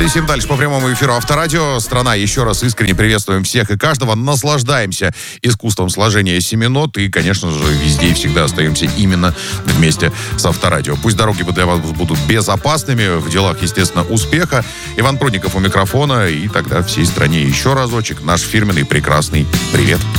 Летим дальше по прямому эфиру Авторадио. Страна, еще раз искренне приветствуем всех и каждого. Наслаждаемся искусством сложения семинот. И, конечно же, везде и всегда остаемся именно вместе с Авторадио. Пусть дороги для вас будут безопасными. В делах, естественно, успеха. Иван Прудников у микрофона. И тогда всей стране еще разочек наш фирменный прекрасный привет.